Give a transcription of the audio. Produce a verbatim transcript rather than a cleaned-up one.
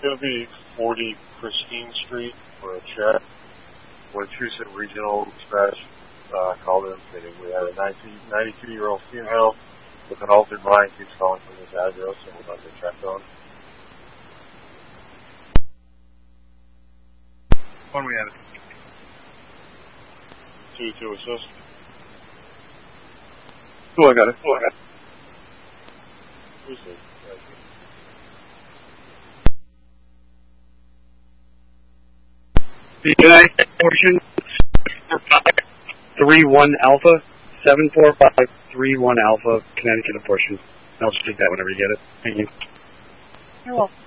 going to be forty Christine Street for a check. Wachusett Regional Dispatch uh, called in stating we have a ninety-two-year-old female with an altered mind keeps calling from this address and we'd like to check on. When we have it. Two to assist. Oh, I got it. Oh, I got it. Who's this? The United portion, three one Alpha, seven four five three one Alpha, Connecticut portion. I'll just take that whenever you get it. Thank you. You're welcome.